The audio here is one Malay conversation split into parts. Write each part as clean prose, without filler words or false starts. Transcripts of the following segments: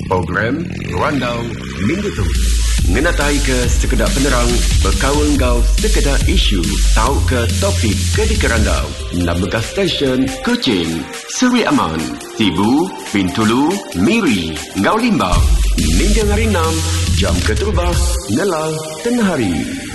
Program Rundown Minggu tu ngenatai ke sekedar penerang berkawan kau sekedar isu tahu ke topik ke di kerandau nama stesen Kuching Seri Aman Sibu Bintulu Miri Ngau Limbang Minjang hari 6 jam keturubah Ngelal tengah hari.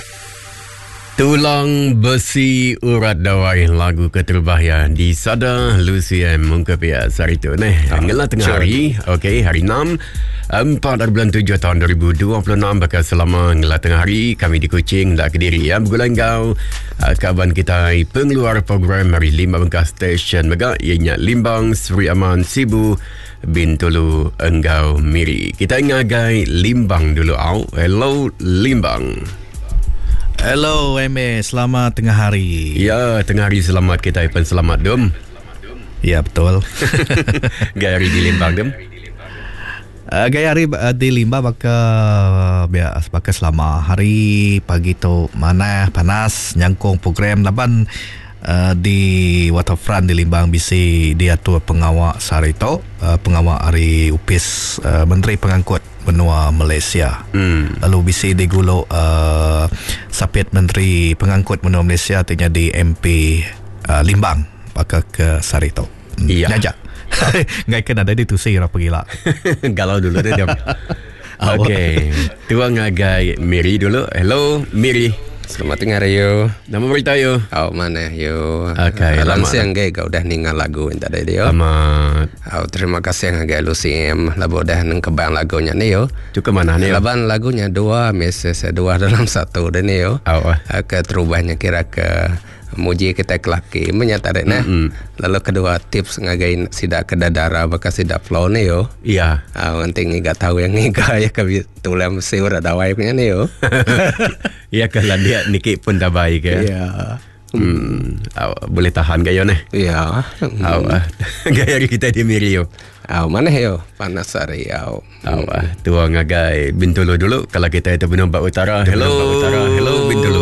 Tulang besi urat dawai lagu keterubah ya di Sada Lucien mungkap ya sarito ngelah tengah hari. Okey, hari 6 4 bulan 7 tahun 2026 bakal selama ngelah tengah hari kami di Kuching dak Kediri ya bergulang kau kaban kita pengeluar program hari 5 bengkas stesen mega ianya Limbang Seri Aman Sibu Bintulu Engau Miri. Kita ngagai Limbang dulu au. Hello Limbang. Hello MA, selamat tengah hari. Ya, tengah hari selamat kita pun selamat dom. Ya betul. Gaya hari di Limbang dom. Gaya hari di Limbang bakal selama hari pagi tu mana panas nyangkung program laban di waterfront di Limbang bisi diatur pengawal sarito pengawal hari upis Menteri Pengangkut benua Malaysia. Lalu bisi digulo sapit Menteri Pengangkut benua Malaysia artinya di MP Limbang bakal ke sarito. Iya. Ngajak. Ngai kan ada di tu saya apa gila. Galau dulu deh. Okey. Tuang ngagai Miri dulu. Hello Miri. Selamat tengah hari yo. Nama berita yo. Oh mana yo. Okay, alam siang gay kau dah ningal lagu yang tadi dia. Selamat. Oh terima kasih yang gay Luciem labo dah neng kebang lagunya ni yo. Cukup mana ni? Laban lagunya dua message dua dalam satu dan ni yo. Ke terubahnya kira ke muji kita kelaki menyatakan lalu kedua tips ngagain sidak kedadara bakal sidak flow ni yo. Iya. Penting ngiga tahu yang ngiga ya ke tulam mesti ura dawai punya ni yo. Iya kalau dia Niki pun dah baik ya. Iya. Boleh tahan gaya ni. Iya. Gaya kita di Miri yo. Mana yo panas hari yo. Tuang ngagai Bintulu dulu kalau kita itu Benua Utara. Hello Bintulu.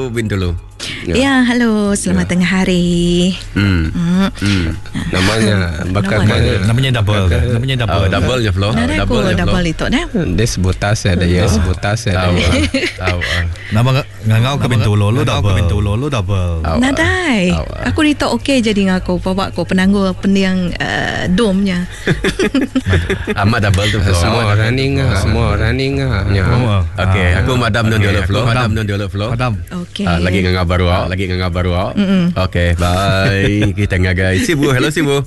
Ya, halo, selamat tengah hari. Namanya bakal namanya double. Double je flow. Double itu dah. Dia sebutas ada ya sebutas ada. Nama ngau ke Bintulu lu double. Nadai. Aku dito okey jadi ngaku bawa ko penangguh pendiang domnya. Amat double tu flow. Semua running. Okey, aku madam non dulu flow. Okey. Lagi nganga baru. Okey, bye. Kita ngagai Sibu. Hello Sibu.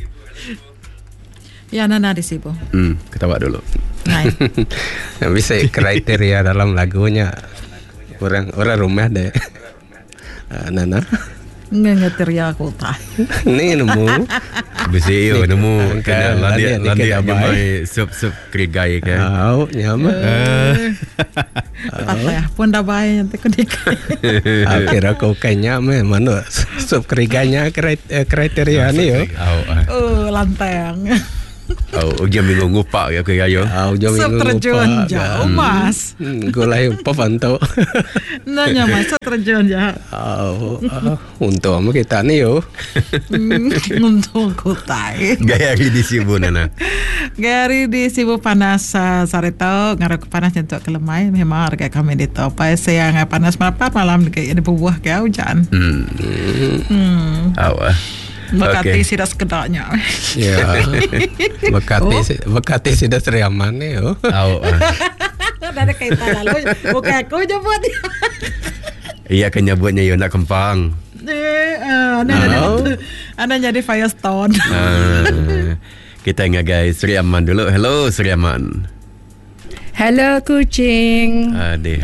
Ya Nana di Sibu. Ketawa dulu. Hai. Bisa kriteria dalam lagunya orang rumah deh. Nana. Ngetir ya aku tak. Ni nemu. Bisa yo nemu kan landi abang sup krigai kan. Nyama. Apa ya? Pun dah baik nanti kudik. Kira kau kayaknya mana sup kriganya kriteria ni yo. Lantang. Ujung minggu ngupak ya ke gayo. Ujung minggu terjun jauh mas. Gulai pavantau. Nanya mas terjun jauh. Untuk kita ni yo. Untuk kutai. Gaya hari di Sibu Nana. Gaya hari di Sibu panas sarito ngaruh panas untuk kelemai memang harga kami di top. Saya nggak panas malam kayak ada buah kayak hujan. Bekati sidas kedaknya. Ya. Bekati sidas Riaman ni yo. Ada kaitan lalu. Bukan aku je buat. Iya kan nyebutnya yo nak kempang. Ada jadi Firestone. Kita ngagai Seri Aman dulu. Hello Seri Aman. Hello Kuching. Ade.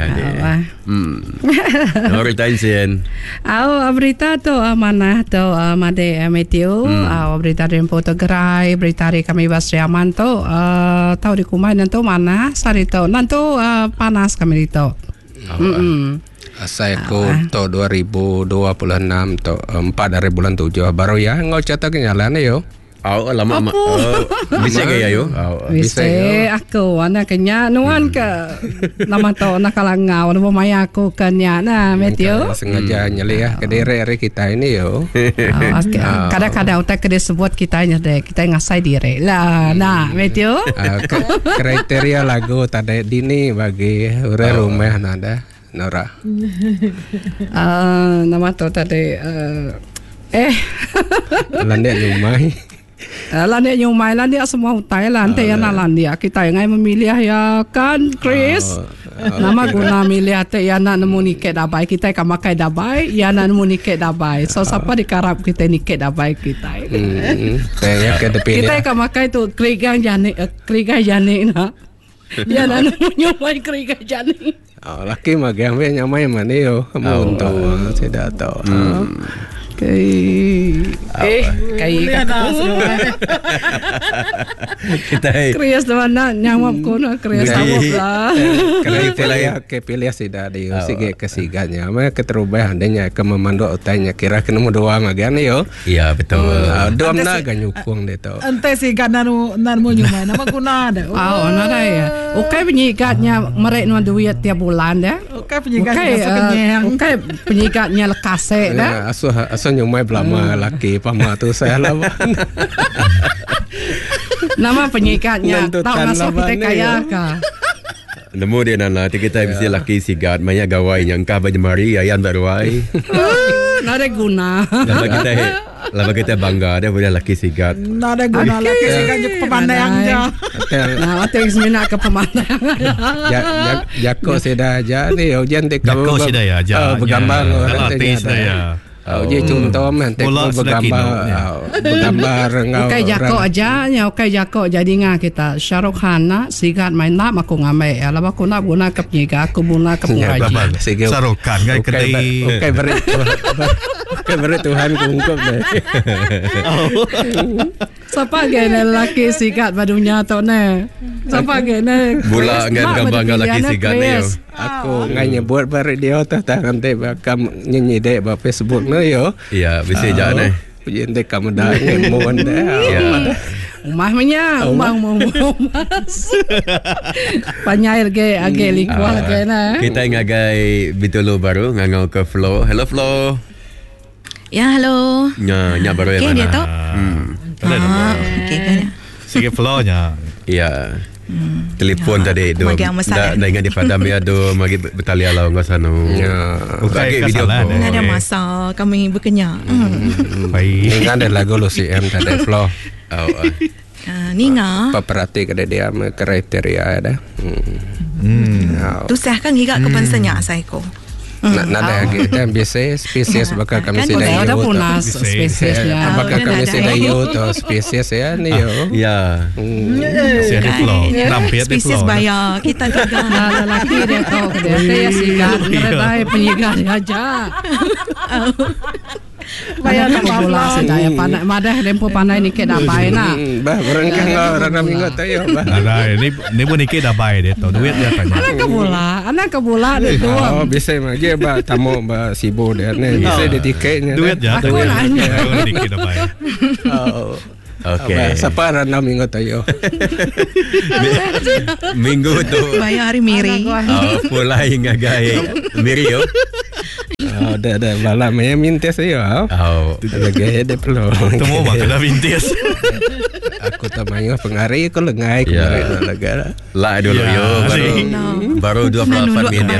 Noritain sen. Berita tu mana tu made meteo. Berita dari Potogerai, berita dari kami Basri Aman tu tahu di kumai nanti mana sari tu nanti panas kami itu. Saya ko to 2026 to 4 dari bulan 7 baru ya ngau catat kenyalaan yo. Lama bisa gaya yo. Bisa aku anak kenya nuan ke nama to nakalangau nama maya aku kenya na meteo. Sengaja nyali ya ke daerah kita ini yo. Kadang-kadang utak kena sebut kita nyade kita ngasai diri lah. Nah meteo. Kriteria lagu tadi dini bagi rumah nada Nora. Nama to tadi Landia nyumai. Landia nyumai, landia semua utai lantai ya landia kita yang memilih ya kan Chris. Nama guna milih ate ya nak nemu niket dabai kita kan makai dabai ya nak nemu niket dabai. So siapa dikarap kita niket dabai kita. Kita kan makai tu krigang jani na. Ya nak nemu nyumai krigang jani. Laki magang be nyamai mana yo kamu untuk tidak tahu. Kita krias mana nyamap kono krias samop lah. Kriteria pilih sida di sige kesiganya mah keterubah adanya ke memandok utanya kira kena doa magan yo. Iya betul. Dom na ganyukung de to. Ante siga nanu nyumai nama kuna ada. Nada ya. Okai penyikatnya merek nu duit tiap bulan dah. Okai penyikatnya penyikatnya lekase dah. Asuh nyumai belama laki pama tu saya lawan. Nama penyikatnya tak masuk kita kaya ka. Nemu dia nana kita mesti laki sigat maya gawai nyangka bajemari ayan baruai. Nada guna. Lama kita bangga dia boleh laki sigat. Nada guna laki sigat je pemandang je. Nah, ating semina ke pemandang. Jako seda aja ni ujian te kamu. Jako seda aja. Bergambar artis dia. Uji contoh nanti bergambar ngau. Okai jako aja nya okai jako jadi ngah kita Shahrukh Khan na sigat main nak aku ngame ala aku nak guna ke penyiga aku guna ke pengaji. Shahrukh Khan kan kedai. Okai beri Tuhan kungkup deh. Siapa gene laki sigat badunya to ne. Siapa gene bola ngan gambar laki sigat ne yo. Aku ngai nyebut bari dia tak nanti bakam nyanyi dek ba Facebook ne yo. Iya, bisa aja ne. Pujian dek kamu dah ngemon deh. Umahnya umah panyair ge age likwah ge na. Kita ngagai bitolo baru ngangau ke Flo. Hello Flo. Ya, halo. Nya baru yang mana? Dia tu. Okey kan. Sige Flo-nya. Iya. Telefon tadi do. Dah ingat di padam ya do magi betalia law ngosano. Ya. Okey video. Enggak ada masa kami bekerja. Baik. Kan ada lagu lu si M tadi Flo. Ni ngah. Peperhati kada dia kriteria ada. Tu saya kan giga kepansanya saya ko. Nada kita biasa spesies bakal kami sudah ada punas spesiesnya. Bakal kami sudah tu spesies ya ni yo. Ya. Spesies bayar kita juga. Lelaki dia kau dia sigat meredai penyigat aja. Bayar tak apa-apa saya pandai madah dempo pandai nikah dapai na. Bah berengkang orang minggu tu yo bah. Ada ni pun nikah dapai dia tu duit dia tanya. Anak ke bola itu. Oh biasa magi bah tamu bah sibuk dia ni bisa dia tiketnya. Duit je. Aku nanya. Nikah dapai. Oh. Okey. Siapa rana minggu tu yo? Minggu tu. Bayar hari miri. Pula hingga gay. Miri yo. Dah malam saya minta saya. Ada gaya dia perlu. Temu bang dah mintis. Aku tak main pengaruh aku lengai kemarin negara. Lah dulu yo baru 28 minit.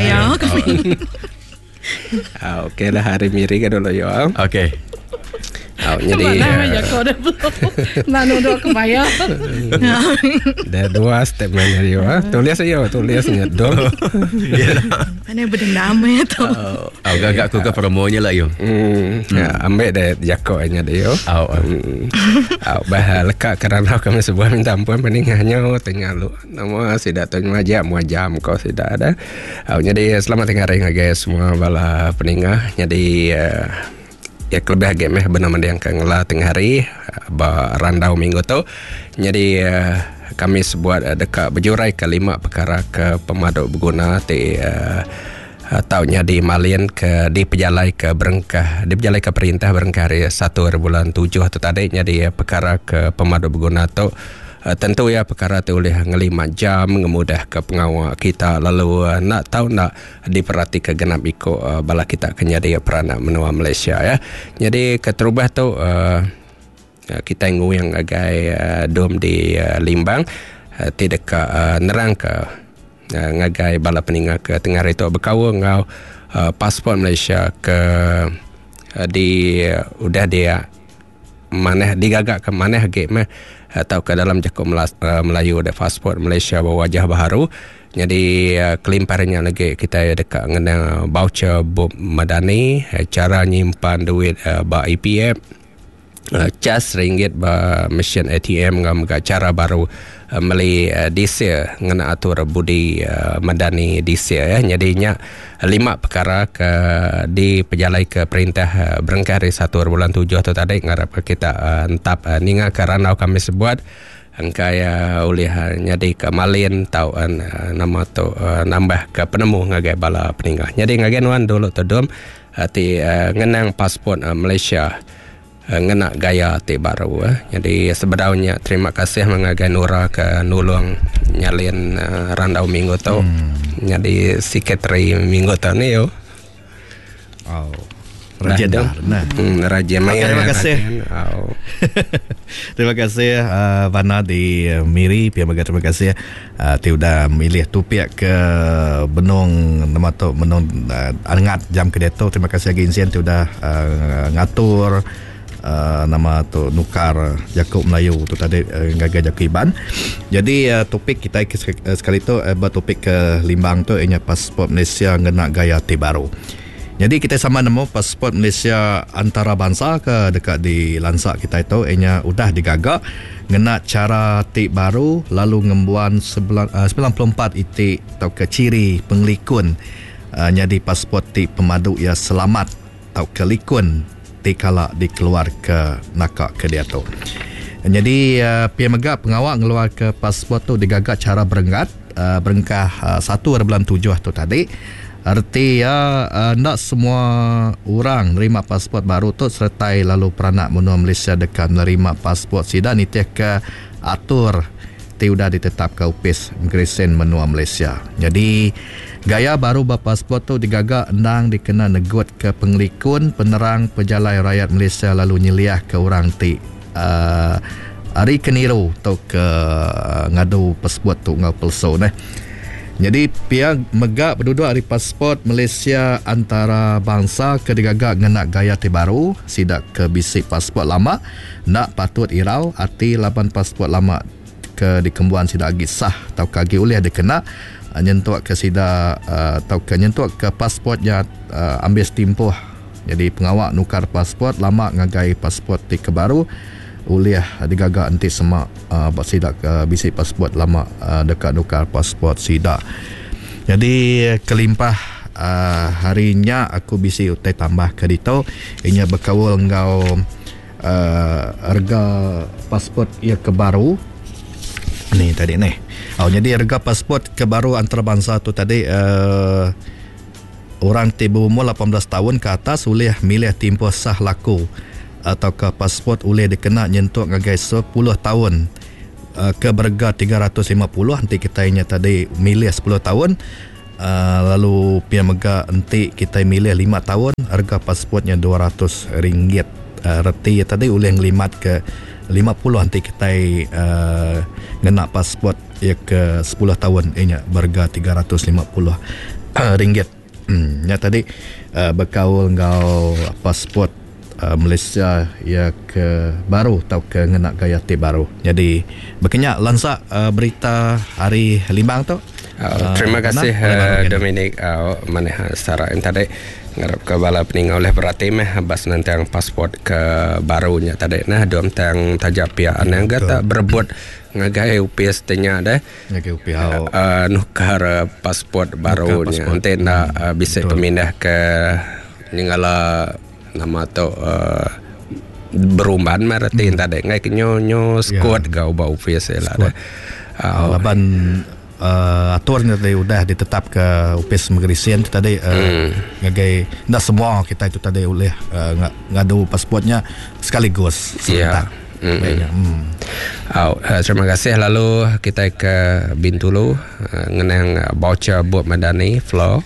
Okey lah hari miri ke dulu yo. Okey. Jadi kau dah belum nak nunduk kebaya. Dah dua step mana dia tulis nyedol. Mana berdendam ya tu. Agak aku ke promonya lah yo. Ambil dah jakoknya dia yo. Bah lekat kerana kami sebuah minta ampun peningahnya tanya lu. Nama sudah tanya jam kau sudah ada. Jadi selamat hari guys semua bala peningah. Jadi ya kelebih game bernama dia yang kengela tengah hari randau minggu tu. Jadi kami sebuat dekat berjurai ke 5 perkara ke pemaduk berguna tahunnya di Malian ke di pejalai ke perintah Berengkah hari 1 bulan 7 tu tadi jadi perkara ke pemadu berguna tu tentu ya perkara tu oleh 5 jam ngemudah ke pengawal kita lalu nak diperhati ke genap ikut bala kita kena dia peranak menua Malaysia ya. Jadi keterubah tu kita ingu yang agak dom di Limbang tidak nerang ke ngagai bala peninggal ke tengah itu berkawa ngau pasport Malaysia ke udah dia mana digagak ke mana hage mah atau ke dalam Jakub Melayu ada pasport Malaysia berwajah baru. Jadi kelimparnya lagi kita dekat mengenai voucher madani, cara nyimpan duit ba EPF, cas ringgit ba mesin ATM ngam cara baru meli disel ngena atur budi madani disel ya. Jadinya 5 perkara ke di pejalai ke perintah Berengkah hari 1 bulan 7 tu tadi ngarap kita entap ninga karena kami sebuat angkaya oleh jadi ke Malin tauan nama tu nambah ke penemu ngagai bala peninggal. Jadi ngagai wan dulu tu dom ti ngenang pasport Malaysia ngena gaya ti baru Jadi sebenarnya terima kasih mengagai Nura ke nulung nyalin randau minggu tu. Jadi sekretari minggu tu ni yo. Oh. Raja dah. Raja Maya. Terima kasih. Terima kasih Vana di Miri. Terima kasih ti udah milih tupiak ke benung nama tu benung angat jam kedai tu. Terima kasih lagi insien ti udah ngatur nama tu nukar Jakub Melayu tu tadi gagal Jakub Iban. Jadi topik kita sekali tu topik ke Limbang tu ianya pasport Malaysia ngena gaya ti baru. Jadi kita sama nemu pasport Malaysia antarabangsa ke dekat di Lansak kita itu ianya udah digagak ngena cara ti baru lalu ngembuan 94 itik atau ke ciri penglikun jadi pasport ti pemadu ia selamat atau ke likun kala dikeluar ke nakak ke dia tu. Jadi pihak megak pengawal ngeluar ke pasport tu digagak cara Berengkah 1 bulan 7 tu tadi. Arti nak semua orang nerima pasport baru tu sertai lalu peranak menua Malaysia dekat menerima pasport sidan itu ke atur ti udah ditetap ke UPIS Immigration menua Malaysia. Jadi gaya baru berpasport tu digagak endang dikena negot ke penglikun penerang pejalai rakyat Malaysia lalu nyeliah ke orang ti hari keniru atau ke ngadu pasport tu ngau pelso nah. Jadi pihak megak berduduk hari pasport Malaysia antara bangsa ke digagak ngena gaya ti baru sidak ke bisik pasport lama nak patut irau arti laban pasport lama ke dikembuan sidak agi sah atau kagi oleh dikena nyentuh ke sida atau ke nyentuh ke pasportnya ambil tempoh. Jadi pengawal nukar pasport lama ngagai pasport ti ke baru oleh digagak nanti semak sida ke bisik pasport lama dekat nukar pasport sida. Jadi kelimpah harinya aku bisi utai tambah ke dito inya berkawal engkau harga pasport ia ke baru ni tadi ni. Jadi harga pasport ke baru antarabangsa tu tadi orang tiba umur 18 tahun ke atas boleh milih tempoh sah laku atau ke pasport boleh dikena nyentuh ngagai 10 tahun ke berga 350 nanti kita inya tadi milih 10 tahun lalu pihak mega nanti kita milih 5 tahun harga pasportnya RM200 reti tadi boleh ngelimat ke 50 nanti kita ngena pasport ya ke 10 tahun inya berga RM350 ya tadi berkaul ngau pasport Malaysia ya ke baru atau ke ngena gaya ti baru. Jadi berkenyak Lansak berita hari Limbang tu. Terima kasih Dominic mana secara tadi ngarap ke bala peninggal oleh berarti bas nantang pasport ke barunya tadi nah dom tang tajap pihak yang kata berebut ngagai UPS tanya dah ngagai UPS nukar pasport barunya nanti nak bisa pemindah ke ninggala nama tu berumban merati tadi ngai kenyo squad gau bau UPS lah dah laban aturan tadi udah ditetap ke UPS Migresen tu tadi ngagai dah semua kita itu tadi boleh ngadu pasportnya sekaligus sebentar. Terima kasih. Lalu kita ke Bintulu ngenang voucher Bob Madani Flo.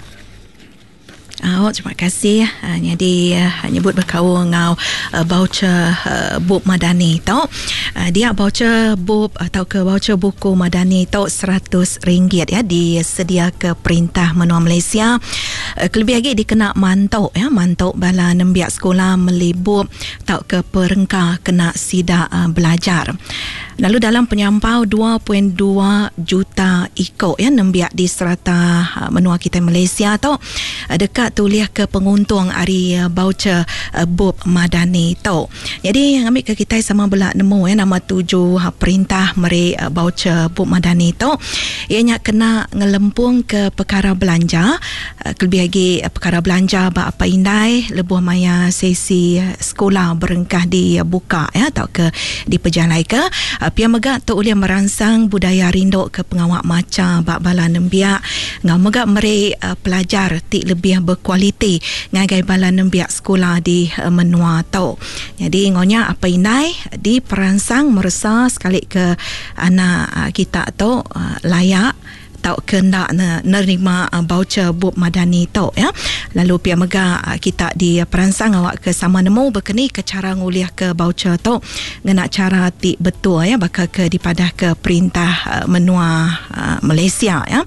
Terima kasih. Jadi nyebut berkau ngau voucher Bob Madani tau. Dia voucher Bob atau ke voucher buku Madani tau RM100 ya, disedia ke Perintah Menua Malaysia. Kelebih lagi dikena mantau ya, mantau bala nembiak sekolah melibur tau ke perengkah kena sidak belajar. Lalu dalam penyampau 2.2 juta ikut ya nembiak di serata menua kita Malaysia tau, dekat tulis ke penguntung hari voucher Bob Madani tau. Jadi ambil ke kita sama belak nemu ya nama 7 perintah meri voucher Bob Madani tau. Ianya kena ngelempung ke perkara belanja, lebih lagi perkara belanja ba apa indai lebuh maya sesi sekolah berengkah dibuka ya atau ke diperjalai ke pihak megak tu boleh merangsang budaya rindu ke pengawak maca bak bala nembiak ngau megak meri pelajar ti lebih berkualiti ngagai bala nembiak sekolah di menua tau. Jadi ngonya apa inai diperangsang merasa sekali ke anak kita tu layak tau kena nerima voucher Bob Madani tau ya. Lalu pihak mega kita di perangsang awak ke sama nemu berkeni ke cara nguliah ke voucher tau ngena cara ti betul ya bakal ke dipadah ke Perintah Menua Malaysia ya.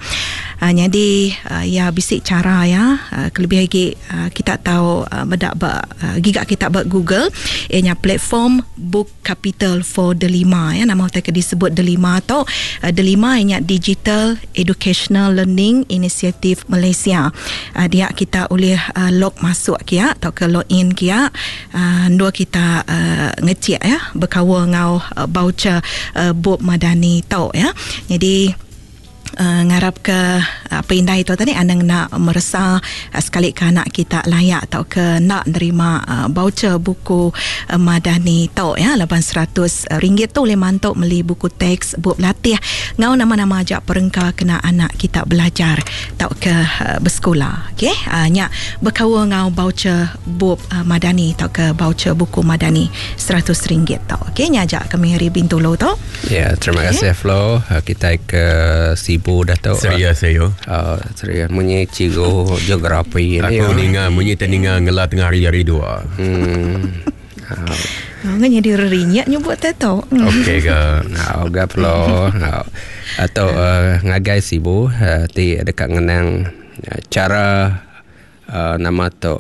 Jadi ya bisik cara ya kelebih lagi kita tahu bedak gigak kita buat Google ianya platform Book Capital for Delima ya, nama mereka disebut Delima atau Delima ianya Digital Educational Learning Initiative Malaysia. Dia kita boleh log masuk kia atau ke login kia dua kita ngecek ya berkawa ngau voucher Bob Madani tau ya. Jadi ngarap ke apa indai tu tadi anda nak merasa sekali ke anak kita layak atau ke nak nerima voucher buku Madani tau ya RM800 tu boleh mantuk beli buku teks buku latih ngau nama-nama ajak perengkah kena anak kita belajar tau ke bersekolah okey nyak berkawa ngau voucher buku Madani tau ke voucher buku Madani RM100 tau okey nyak ajak kami hari Bintulu tau ya. Terima kasih Flo. Kita ke Sibu dah tahu Seria saya seria munyi cigo geografi ini aku ninga munyi teninga ngela tengah hari dua nganya dirinya nyebut tato okey ke ngau Flo atau ngagai Sibu ti dekat ngenang cara nama tu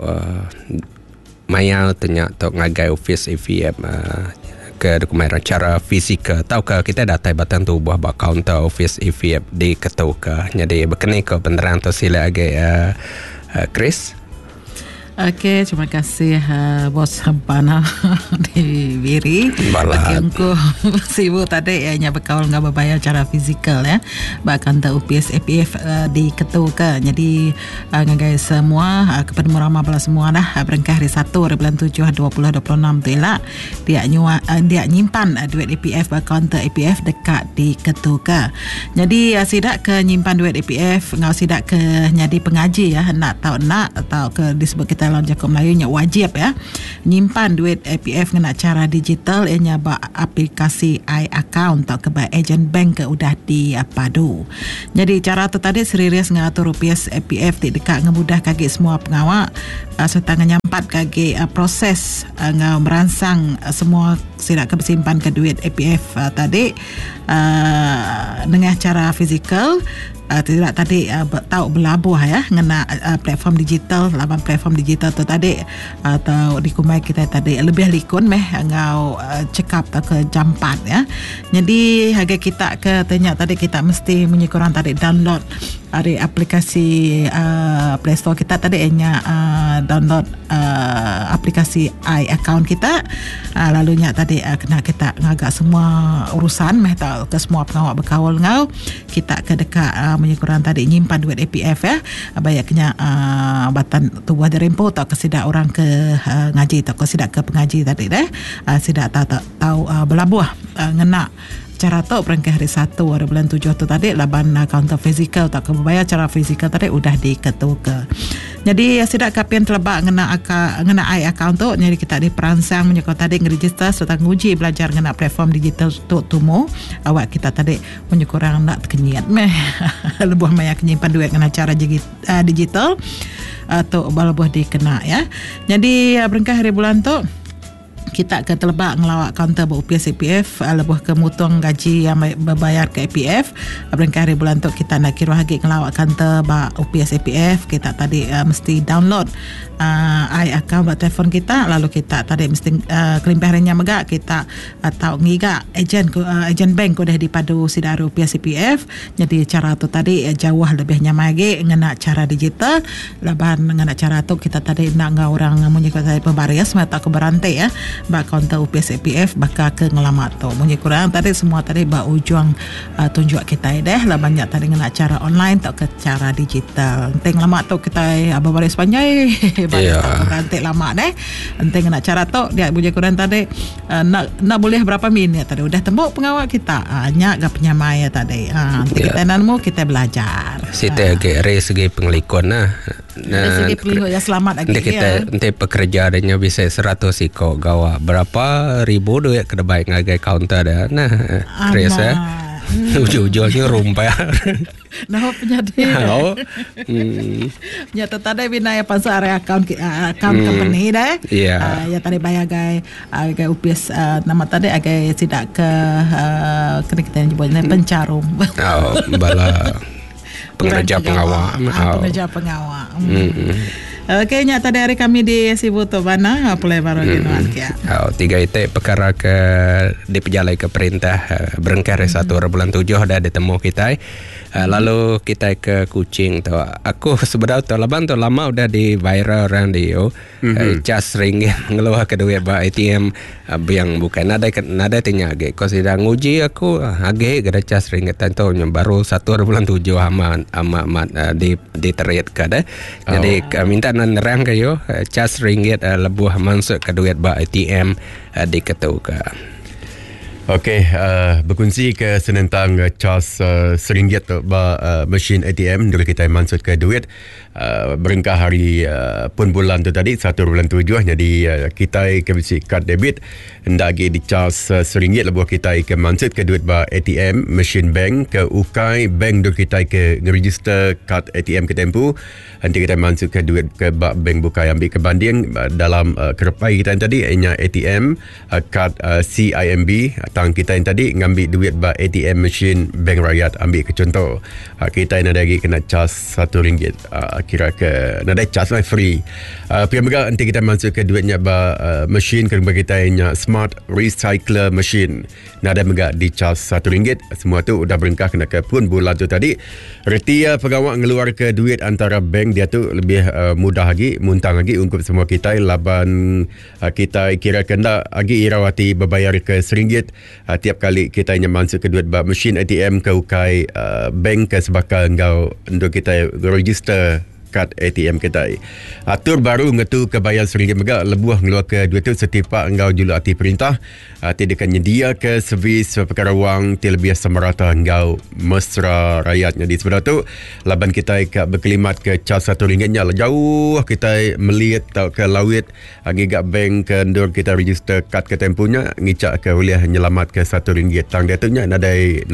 maya tanya tu ngagai office AVM ke dokumen cara fizikal tau ke kita datai batang tu buah bak counter office AVF di ketuka jadi berkenai ke beneran tu sila agak Chris. Okey, terima kasih bos Hampana di Biri. Bagi aku sibuk tadi ianya berkaul dengan berbayar cara fizikal ya. Bahkan tak UPS APF di ketuka. Jadi ngagai semua kepada murama bala semua dah berengkah hari 1 hari bulan 7 2026 tu ialah dia nyimpan duit APF akaunter APF dekat di ketuka. Jadi sidak ke nyimpan duit APF ngau sidak ke nyadi pengaji ya nak atau ke disebut kita dalam Jakom Melayu nya wajib ya nyimpan duit APF dengan cara digital ianya ba aplikasi iAccount atau ke ba agent bank ke udah di padu. Jadi cara tu tadi serius ngatur rupiah APF di dekat ngemudah kaki semua pengawak serta nyampat kaki proses ngau merangsang semua sidak ke bersimpan ke duit APF tadi dengan cara fizikal tidak tadi tahu berlabuh ya ngena platform digital laban platform digital tu tadi atau di kumai kita tadi lebih likun ngau check up ke jam 4 ya. Jadi harga kita ke tanya tadi kita mesti menyikuran tadi download dari aplikasi Play Store kita tadi download aplikasi iAccount kita lalunya tadi kena kita ngagak semua urusan tahu ke semua pengawak berkawal ngau kita ke dekat menyikuran tadi nyimpan duit APF ya bayaknya batan tubuh derempo atau kesidak orang ke ngaji atau kesidak ke pengaji tadi sidak tahu belabuh ngena cara tu berangkat hari 1 hari bulan 7 tu tadi laban kaunter fizikal tak kebayar cara fizikal tadi udah diketuka. Jadi sidak kapian terlebak ngena ai akaun tu, jadi kita diperangsang menyokong tadi ngeregister serta nguji belajar ngena platform digital tu tumu. Awak kita tadi menyokorang nak kenyat meh lebuh maya kenyimpan duit ngena cara digital atau balabuh dikena ya. Jadi berangkat hari bulan tu kita ke terlebak ngelawak kaunter berupiah CPF lebuh ke mutung gaji yang berbayar ke APF. Berangkat hari bulan tu kita nak kira lagi ngelawak kaunter berupiah CPF. Kita tadi mesti download account buat telefon kita, lalu kita tadi mesti kelimpahannya megak kita atau ngiga ejen bank udah dipadu sidar rupiah CPF. Jadi cara tu tadi jauh lebih nyaman lagi ngena cara digital. Laban ngena cara tu kita tadi nak ngau orang menyikut tadi pembaris mata ke berantai ya bak kaunter UPS CPF bakal ke ngelamat tu. Munyi kurang tadi semua tadi bak ujung tunjuk kita deh lah banyak tadi ngena cara online atau ke cara digital. Teng ngelamat tu kita baris panjang nanti lama deh. Nanti nak cara tu dia bunyi kurang tadi nak boleh berapa minit tadi udah tembok pengawal kita nyak gak penyamai tadi kita nanmu kita belajar kita agak segi pengelikon segi pengelikon ya selamat lagi kita nanti pekerja adanya bisa 100 iko gawa berapa ribu duit kena baik ngagai counter dah Chris ya ujung-ujungnya rumpah nah penyadih ya tadi bina ya pasal area account company dah ya tadi bayar agak upis nama tadi agak tidak ke kena kita nyebutnya pencarum bala pengerja pengawal Okey, nyata dari kami di Sibu Tobana pulai baru kinuan kia. Tiga itu perkara ke dipejalai ke perintah berengkar 1 bulan 7 dah ditemu kita. Lalu kita ke Kuching tu. Aku sebenarnya tu laban tu lama udah di viral orang dia. Cas ringgit ngeluar ke duit ba ATM yang bukan nada tanya age. Kau sedang nguji aku age gada cas ringgit tentu baru 1 bulan 7 amat diterit ke dah. Jadi minta nerang kayo cas ringgit lebuh masuk ke duit ba ATM diketuka. Okey, berkongsi ke senentang cas RM1 tu mesin ATM dulu kita masuk ke duit berengkah hari pun bulan tu tadi 1 bulan 7 jadi kita ke bisi kad debit hendak lagi dicas RM1 lebuh kita ke masuk ke duit ba ATM mesin bank ke ukai bank dulu kita ke register kad ATM ke tempu nanti kita masuk ke duit ke ba bank bukai ambil kebanding dalam kerepai kita yang tadi ianya ATM kad CIMB tang kita yang tadi ngambil duit ba ATM mesin bank rakyat ambil ke contoh kita yang ada lagi kena cas RM1 kira ke ada cas lah free pihak mereka nanti kita masuk ke duitnya ba mesin kerana kita yang smart recycler machine ada mereka di cas RM1 semua tu udah berengkah kena ke pun bulan tu tadi reti pegawai ngeluar ke duit antara bank dia tu lebih mudah lagi muntang lagi untuk semua kita laban kita kira kena lagi irawati berbayar ke RM1 tiap kali kita hanya masuk ke duit ba mesin ATM ke ukai bank ke sebakal engkau untuk kita register kad ATM kita. Atur baru ngetu ke bayar RM1 megak lebuh ngeluar ke duit tu setiap engkau julu hati perintah tidak nyedia ke servis perkara wang lebih samarata engkau mesra rakyat. Jadi sebab tu laban kita berkelimat ke cas RM1 nya jauh kita melihat tau ke lawit agak bank ke ndur kita register kad ke tempunya ngicak ke boleh nyelamat ke RM1 tang dia tu nya nadai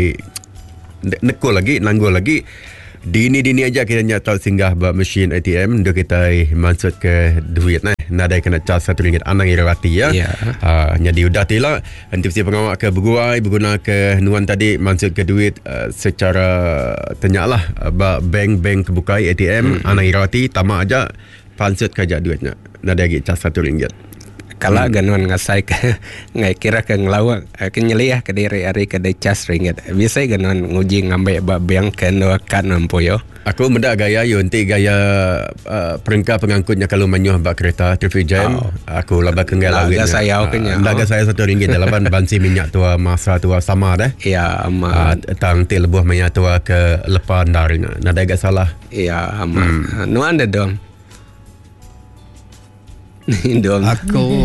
nekul lagi nanggul lagi dini aja kita nyata singgah ba mesin ATM untuk kita masuk ke duit nadai kena cas RM1 anang irawati ya. Jadi udah tila nanti si pengawal ke berguai berguna ke nuan tadi masuk ke duit secara tenyalah ba bank kebukai ATM anang irawati tamak aja pansut kaja duitnya nadai lagi cas RM1. Kalau ganuan ngasai ke ngai kira ke ngelawak ke nyeliah ke diri hari ke cas ringgit biasa ganuan nguji ngambil ba bank ke kan ampoyo aku mendak gaya yo nanti gaya perengkah pengangkutnya kalau menyuh ba kereta traffic jam aku laba ke ngalawit laga saya kenya laga saya RM1 dalam bansi minyak tua masa tua sama dah ya ama tang te lebuh minyak tua ke lepan darina nada agak salah ya ama nuan ada dong Aku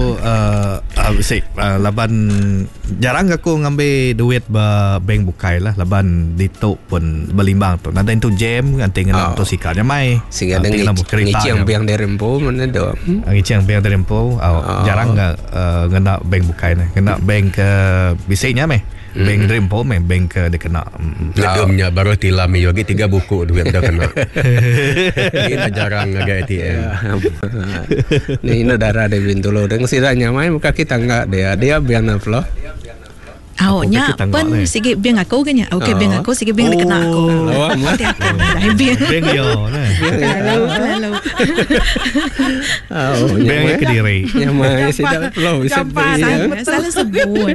laban jarang aku ngambil duit bank bukai lah, laban dituk pun belimbang tu. Nanti itu jam nanti ngena motosikal mai. Sehingga dengan ngiciang biang derempo mana do. Ngiciang biang derempo jarang ngena bank bukai ni. Kena bank bisanya mai. Bank Dreampo bank dia kena ledumnya baru tilam yogi 3 buku duit dah kena. Ini jarang agak ATM. Ini darah dia bintulo dan siranya mai muka kita enggak dia biang naflo. Awaknya pun sikit biang aku kan ya. Okey biang aku sikit biang dia kena aku. Nanti aku dah biang yo nah. Lalu. Biang Kediri. Yang mai sidak flow salah sebut.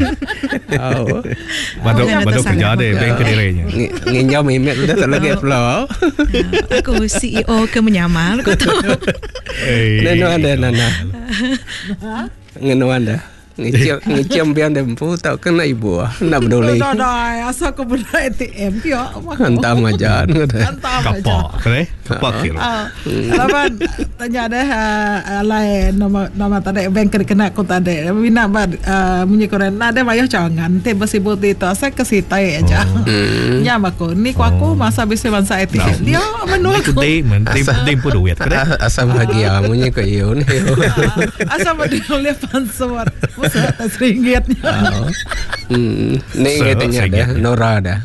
Baduk kerja dia bank Kedirinya. Nginjau mimet sudah tak lagi flow. Aku CEO ke menyamar aku tahu. Neno ada nana. Ngeno anda. Ngiciam biang dempu tak kena ibu nak peduli. Dah asal aku benda ATM dia. Hantam aja. Kapak kira. Laban tanya dah lain nama tadi bank kena aku tadi. Bina bad munyi koren ada bayar jangan te bersibut itu saya kesitai aja. Nya aku ni aku masa bisa bansa ATM. Dia menolak. Dia pun duit. Asam bahagia munyi ko iyo ni. Asal dia pansor. Masa atas ringgitnya. Ni ingatnya dah Nora dah.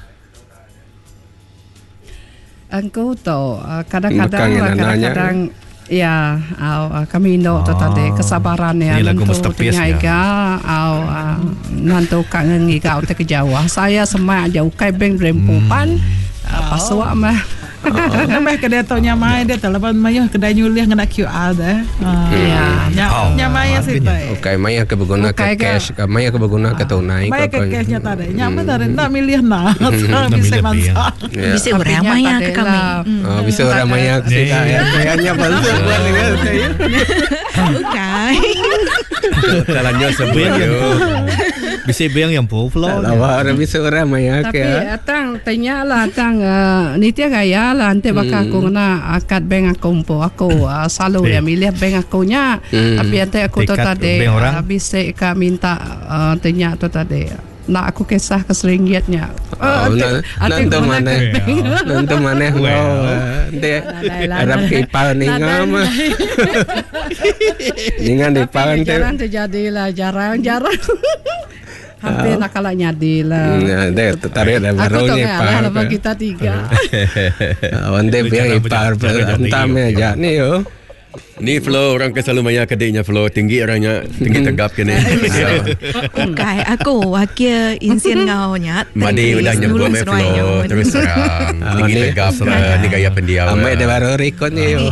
Engkau tahu kadang-kadang ya kami Indo tu tadi kesabaran ya nanti penyaga nanti kangen ngigau te kejauh. Saya semak jauh kai bank rempupan paswa mah. Nampak kedai tau nyamai dia telepan maya kedai nyulih ngena QR dah. Nyamai sih tai. Okay, maya ke berguna ke cash, maya ke berguna ke tunai. Maya ke cashnya tadi. Nyamai tadi tak milih nak. Bisa bansa. Bisa orang maya ke kami. Bisa orang maya ke kita ya. Kayaknya bansa buat ni saya. Bukan. Kalau nyo sebut yo. Bisa biang yang flow. Orang bisa orang maya ke. Tapi atang tanya lah atang ni dia gaya lah nanti bakal aku kena akad bank aku selalu dia milih bank akunya. Tapi nanti aku tu tadi bisa ka minta tanya tu tadi. Nak aku kisah keseringgiatnya. Nanti mana nanti Arab kipal ni ngam. Ningan di pal nanti. Jarang terjadilah jarang. Hampir nak kalah nyadi lah. Dia tarik dah baru ni par. Aku tak kita 3. Wande biang ipar entam aja ni yo. Ni flow orang ke selalu maya kedainya flow tinggi orangnya tinggi tegap kena. Okay, aku wakil insien ngau nyat. Madi udah nyebut me flow terus serang tinggi tegap ni gaya pendiam. Amai dah baru record ni yo.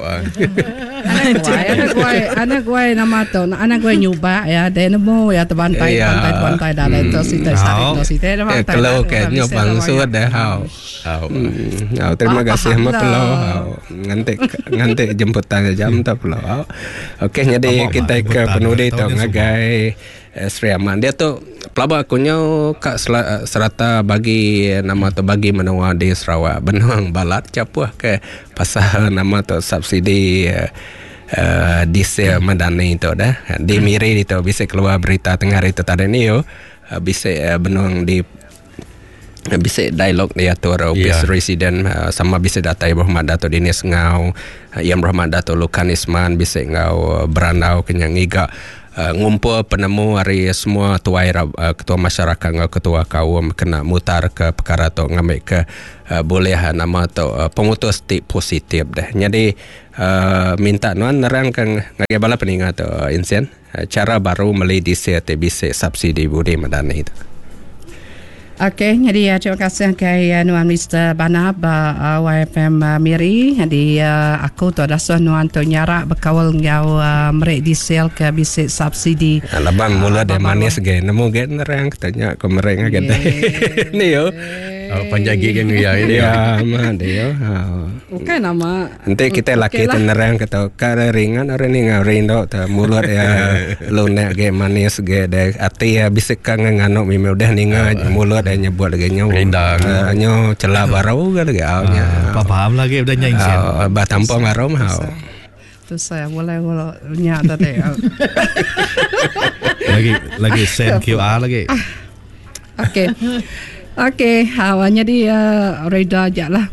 Anak gue nama tu anak gue nyoba ya dan mau ya terbantai dah itu situ kalau kan nyoba sudah dah terima kasih sama pelau nganti jemputan jam tak pelau. Okey jadi kita ke penudi tu ngagai Sri Aman dia tu pelaba akunya kak serata bagi nama tu bagi menua di Sarawak Benuang Balat capuh ke pasal nama tu subsidi diesel madani itu dah di Miri itu bisa keluar berita tengah itu tadi ni yo bisa Benuang di bisa dialog dia tu office resident sama bisa data Muhammad Dato Dinis ngau yang Muhammad Dato Lukan Isman bisa ngau berandau kenyang iga ngumpul penemu hari semua tuai ketua masyarakat ngau ketua kaum kena mutar ke perkara tu ngambil ke boleh nama tu pemutus tip positif dah jadi minta nuan nerangkan ngagai bala peningat tu insien cara baru meli diesel bisa subsidi budi madani itu. Okey, jadi terima kasih ke Nuan Mr. Banab YFM Miri. Jadi aku tu ada nuan tu nyarak berkawal ngau merek diesel ke bisik subsidi. Laban mula dia manis ge, nemu ge nerang tanya ke merek ge. Ni yo. Panjagi yang ini ya mah dia. Okey nama. Nanti kita laki nerang kata kare ringan orang ni ngarin dok ta mulut ya lunak ge manis ge dek ati ya bisik kang ngano mime udah ninga mulut dan nyebut lagi nyo nyo celah barau ke lagi awnya paham lagi udah nyanyi ba tampo marom hau Tu saya boleh nyak tadi. lagi send QR lagi. Okey, awalnya dia Reda aja lah.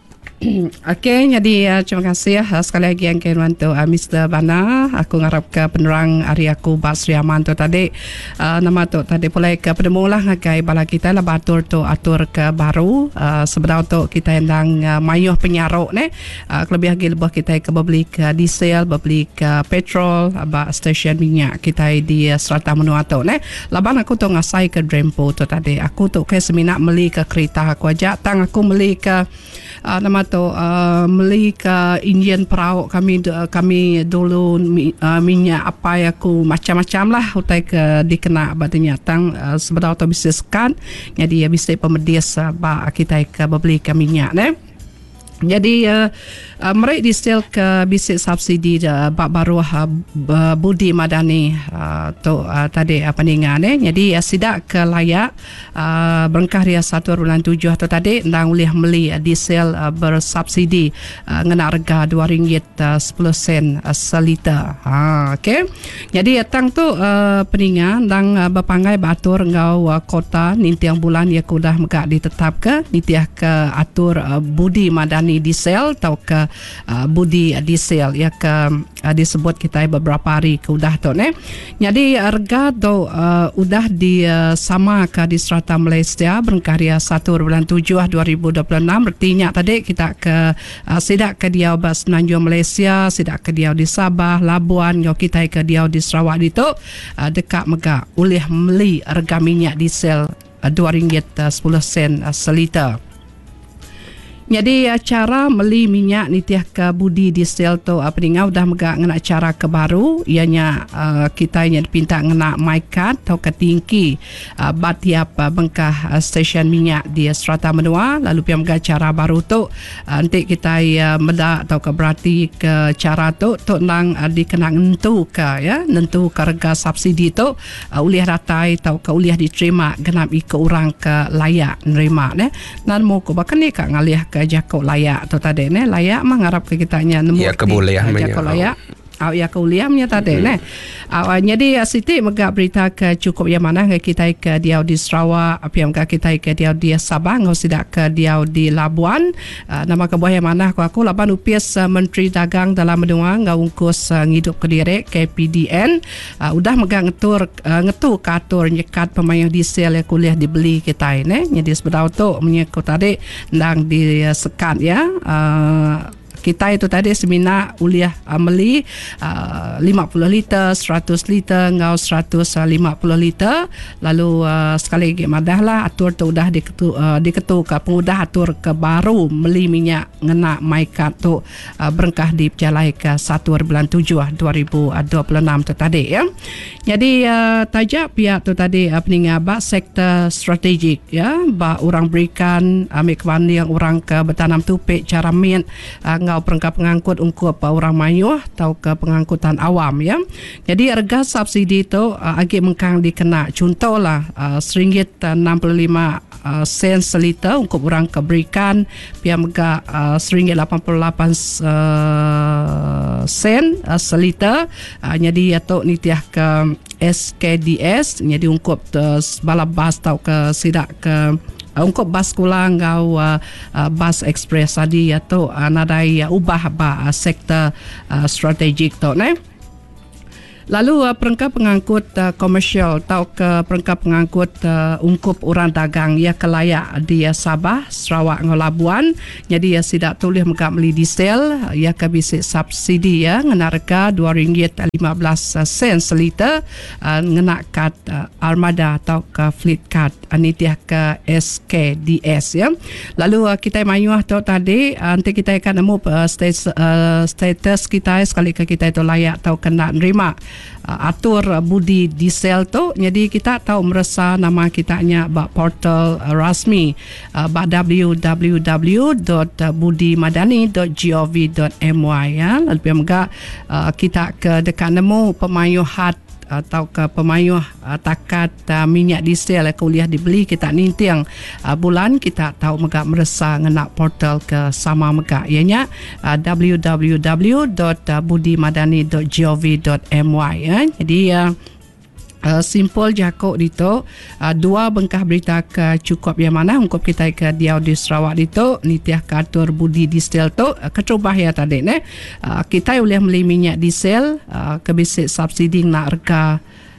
Okey, jadi terima kasih sekali lagi yang bantu Mr. Bana. Aku ngarap ke penerang hari aku Basri Aman tu tadi. Nama tu tadi pulai ke penemu lah ngagai bala kita lah batur tu atur ke baru. Sebenarnya tu kita yang mayuh penyarok ni. Lebih lagi lebih kita ke beli ke diesel, beli ke petrol, stesen minyak kita di Serata Menua tu ni. Laban aku tu ngasai ke Drempo tu tadi. Aku tu ke seminak beli ke kereta aku aja. Tang aku beli ke nama tu beli ke Indian perahu kami dulu minyak apa yang aku macam-macam lah utai ke dikena batanya tang sebenarnya tu bisnis kan jadi bisa pemedis kita ke beli ke minyak ni. Jadi mereka disel ke bisnis subsidi baru Budi Madani tu tadi peningan ni. Jadi sidak ke layak berangkah dia 1.7 tu tadi ndang boleh beli diesel bersubsidi ngena harga RM2.10 seliter. Okey. Jadi tang tu peningan ndang berpangai batur ngau kota nintiang bulan ia kudah megak ditetap ke nitiah ke atur Budi Madani diesel atau ke Budi diesel ya ke disebut kita beberapa hari ke udah tu ni. Jadi harga tu udah di sama ke di Serata Malaysia berkarya 1.7 2026 artinya tadi kita ke sidak ke dia Semenanjung Malaysia, sidak ke dia di Sabah, Labuan, yo kita ke dia di Sarawak itu dekat megak boleh beli harga minyak diesel RM2.10 seliter. Jadi cara beli minyak nitiah ke Budi diesel tu peningau dah megak ngena cara ke baru ianya kita nya dipinta ngena my card atau ke tingki tiap bengkah stesen minyak di Serata Menua lalu piam megak cara baru tu nanti kita meda atau ke berarti ke cara tu nang dikena nentu ke ya nentu ke harga subsidi tu uliah ratai atau ke uliah diterima genap ke orang ke layak nerima ne nan mau ko bahkan ni kak ngalih ke jakok layak tu tadi ne layak mah ngarap ke kitanya nemu ya kebolehan jakok layak ya kauliamnya tadi ne jadi Siti megak berita ke cukup yang mana kita ke dia di Sarawak apa yang kita ke dia di Sabah ngau sidak ke dia di Labuan nama ke buah yang mana aku laban upias Menteri Dagang dalam Menua ngau ungkus ngidup Kediri KPDN udah megak ngetu katur nyekat pemain diesel yang kuliah dibeli kita ne jadi sebenarnya tu menyekut tadi ndang disekat ya kita itu tadi seminar uliah beli 50 liter, 100 liter, ngau 150 liter. Lalu sekali lagi madahlah atur tu udah diketu ke pengudah atur ke baru beli minyak ngena maikat tu berengkah diperjalai ke 1.7 2026 tu tadi ya. Jadi tajak pihak tu tadi peningabak sektor strategik ya ba orang berikan ambil kewan yang orang ke bertanam tupik cara min perangkat pengangkut untuk orang mayuh atau ke pengangkutan awam ya. Jadi harga subsidi itu agak mengkang dikena contohlah RM1.65 seliter untuk orang keberikan pihak mega RM1.88 seliter jadi atau nitiah ke SKDS jadi untuk balabas atau ke sidak ke untuk bas kulang ngau bas ekspres tadi atau nadai ubah sektor strategik tu ne. Lalu perangkap pengangkut komersial atau ke perangkap pengangkut ungkup orang dagang ia kelayak di Sabah, Sarawak ngau Labuan. Jadi ia sidak tulis megak beli diesel ia ke bisik subsidi ya ngena harga RM2.15 seliter ngena kad armada atau ke fleet card nitiah ke SKDS ya. Lalu kita mayuah tu tadi nanti kita akan nemu status kita sekali ke kita itu layak atau kena nerima atur Budi diesel tu. Jadi kita tahu merasa nama kitanya portal rasmi www.budimadani.gov.my ya. Lalu juga kita ke dekat nemu pemayuhat atau ke pemayuh takat minyak diesel kuliah dibeli kita nintiang bulan kita tahu megak merasa ngenak portal ke sama megak ianya www.budimadani.gov.my jadi simple jakok dito dua bengkah berita ke cukup yang mana ungkap kita ke Diau di Sarawak dito nitiah katur budi diesel tu ketrubah ya tadi kita boleh beli minyak diesel kebisik subsidi nak harga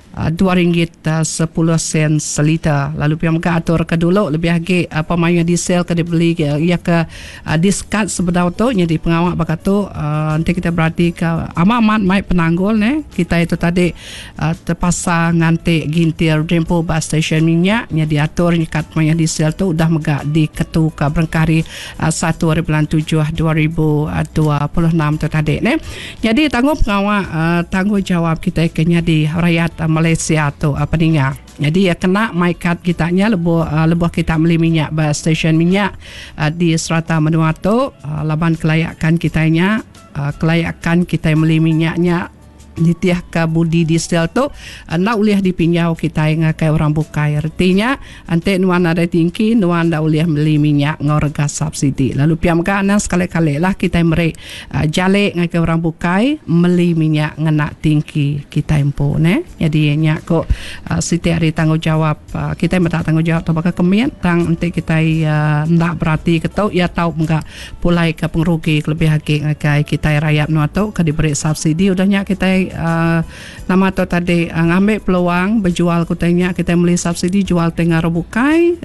RM2.10 seliter. Lalu pihak mereka atur ke dulu lebih lagi pemayuh diesel ke dibeli ia ke diskat sebedau tu jadi pengawak bakat tu nanti kita berarti ke amat mai penanggul kita itu tadi terpasang ngantik gintir Dempo bus station minyak jadi atur nyikat pemayuh diesel tu udah megak di ketu ke berengkari 1 bulan 7 2026 tu tadi jadi tanggungjawab kita kena di rakyat Malaysia tu peningat. Jadi kena maikat kitanya lebuh kita beli minyak bas stesen minyak di Serata Menua tu laban kelayakan kitanya kelayakan kita beli minyaknya nitiah ke budi diesel tu nak uliah dipinjau kita ngakai orang bukai artinya ante nuan ada tinggi nuan dah uliah beli minyak ngorga subsidi lalu piam kana sekali-kali lah kita merek jale ngakai orang bukai beli minyak ngenak tinggi kita impo jadi nyak kok siti hari tanggungjawab kita minta tanggungjawab tu bakal kemian tang ante kita ndak berarti ketau ya tahu enggak pulai ke pengerugi lebih haki ngakai kita rakyat nuan tu ke diberi subsidi udahnya kita nama tu tadi ngambil peluang berjual kutanya kita beli subsidi jual tengah rebukai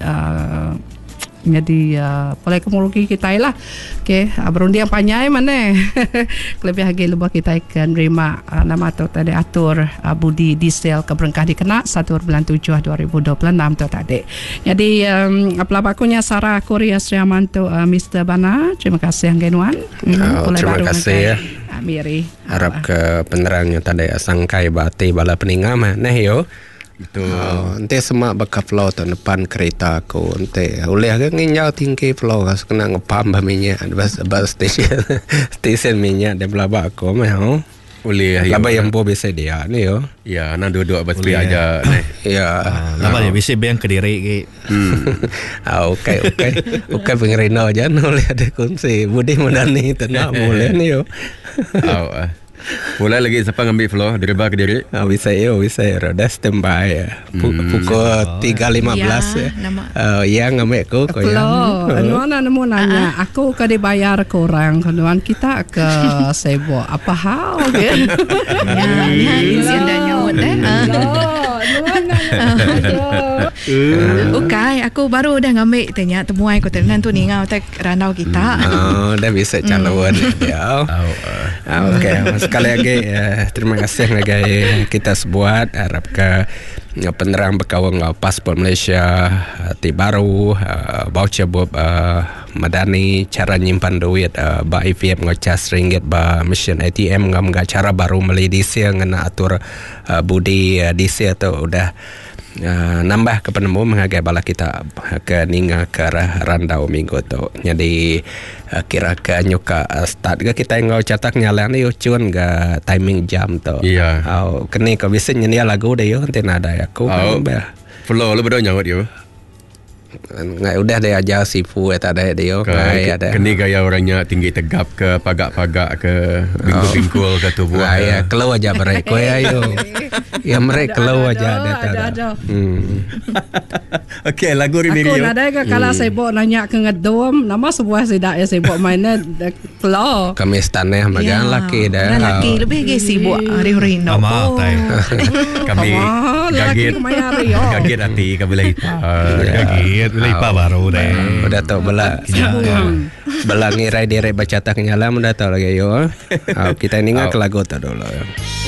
jadi boleh kemurugi kita lah berundiang panjang mana lebih lagi lebih kita akan terima nama tu tadi atur budi diesel ke berengkah dikena 1 bulan 7 2026 tu tadi jadi pelabakunya Sarah Korea Sri Amanto Mr. Bana terima kasih Anggenuan terima kasih ya Miri harap ke penerangnya tadi sangkai bati bala peningam yo itu nanti semak bakal flow tahun depan kereta aku nanti boleh agak nginjau tinggi flow kas kena ngepam minyak bas stesen minyak dia belabak aku mah boleh laba yang bo biasa dia ni yo ya nak duduk bas pi aja ya laba dia biasa bang Kediri ke okey pengerina aja boleh ada kunci Budi Madani tenang boleh ni yo boleh lagi siapa ngambil flow dari bawah Kediri bisa roda standby pukul 3.15 ya ngambil aku flow anuan nemu nanya aku ke dibayar korang kanuan kita ke sebo apa hal kan izin dah nyawut okay aku baru dah ngambil tanya temuan aku tenan tu ni ngau tak randau kita dah bisa calon dia okey sekali lagi terima kasih ngagai kita sebuat harap ke penerang berkawang pasport Malaysia ti baru voucher buat Madani cara nyimpan duit ba IVM ngocas ringgit ba mesin ATM ngam cara baru beli diesel ngena atur budi diesel tu udah nambah ke penemu menghagai bala kita ke ninga ke arah randau minggu tu jadi kira ke nyuka start ke kita ngau catak nyala ni cun ke timing jam tu iya kini kau bisa nyanyi lagu deh yo nanti nada aku flow lu betul nyawut yo ngai udah dia aja sifu tak ada dia ada kini gaya orangnya tinggi tegap ke pagak-pagak ke bingkul-bingkul ke tubuh ya keluar aja mereka ayo ya mereka keluar aja ada okey lagu Rimiri aku ada ke kalau saya bawa nanya ke ngedom nama sebuah sedak ya saya bawa mainnya keluar kami staneh magang laki dah laki lebih ke sibuk hari-hari no kami kaget hati kami lagi Lipa baru deh. Udah tahu bela ngirai direk baca tak nyala udah tahu lagi yo. Kita ingat lagu tu dulu.